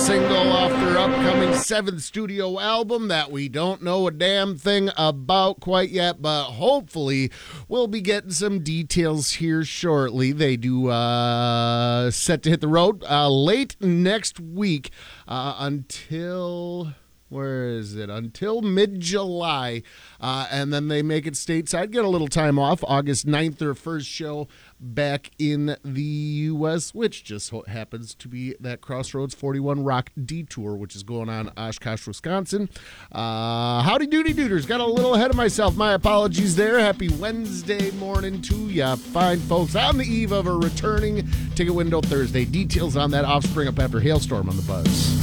single off their upcoming 7th studio album that we don't know a damn thing about quite yet, but hopefully we'll be getting some details here shortly. They do set to hit the road late next week until... Where is it? Until mid-July, and then they make it stateside, get a little time off. August 9th, their first show back in the U.S., which just happens to be that Crossroads 41 Rock Detour, which is going on in Oshkosh, Wisconsin. Howdy doody dooders. Got a little ahead of myself. My apologies there. Happy Wednesday morning to ya, fine folks. On the eve of a returning Ticket Window Thursday. Details on that Offspring up after Hailstorm on the Buzz.